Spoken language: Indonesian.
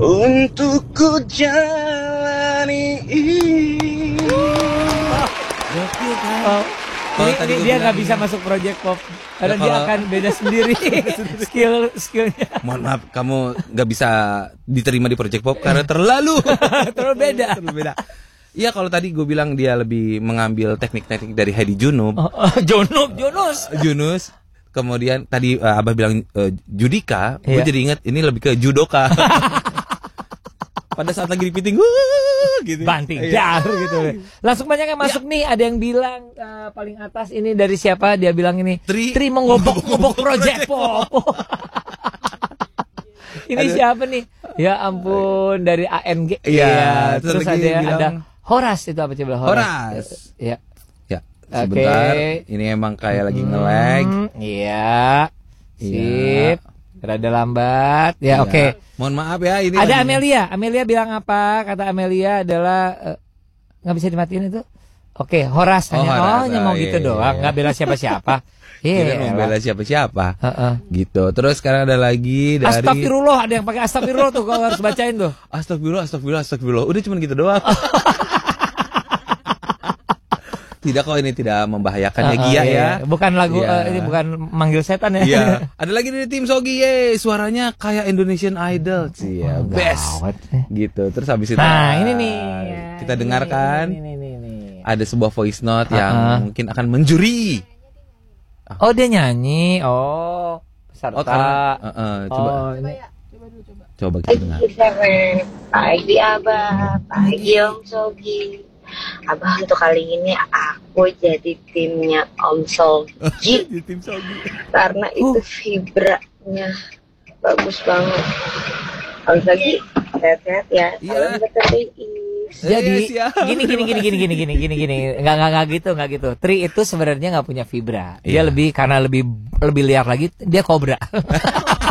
untuk ku jalani ini. Gokil kan? Ini dia nggak bisa masuk project pop karena dia akan beda sendiri skillnya. Mohon maaf, kamu nggak bisa diterima di project pop karena terlalu beda. terlalu beda. Iya, kalau tadi gue bilang dia lebih mengambil teknik-teknik dari Heidi Junub. Junus. Kemudian tadi Abah bilang Judika, gue jadi ingat ini lebih ke judoka. Pada saat lagi dipiting, gitu. Banting dar gitu. Langsung banyak yang masuk nih. Ada yang bilang paling atas ini dari siapa? Dia bilang ini Tri mengobok-ngobok project pop. Ini siapa nih? Ya ampun, dari ANG. Iya, terus ada Horas, itu apa coba Horas. Ya. Ya, sebentar. Ini emang kayak lagi nge-lag. Iya. Sip. Rada lambat. Ya, oke. Mohon maaf ya, ini ada Amelia. Amelia bilang apa? Kata Amelia adalah nggak bisa dimatiin itu. Oke, Horas hanya mau gitu doang, nggak bela siapa-siapa. Iya, bela siapa-siapa. Gitu. Terus sekarang ada lagi dari Astagfirullah, ada yang pakai astagfirullah tuh, kalau harus bacain tuh. Astagfirullah. Udah cuma gitu doang. Tidak kok, ini tidak membahayakan ya Gia ya. Bukan lagu ini bukan manggil setan ya. Iya. Ada lagi dari tim Sogi, suaranya kayak Indonesian Idol sih ya. Best. Gitu. Terus habis itu ini nih. Kita dengarkan. Ini. Ada sebuah voice note yang mungkin akan menjuri. Oh, dia nyanyi. Oh, peserta. Coba kita dengar. Pagi Abah, pagi Om Sogi. Abah, untuk kali ini aku jadi timnya Om Sogi. Karena itu vibranya bagus banget. Om Sogi, sehat-sehat ya. Salam berterima. Jadi gini. Enggak gitu. Tri itu sebenarnya enggak punya vibra. Dia lebih karena lebih liar lagi, dia kobra.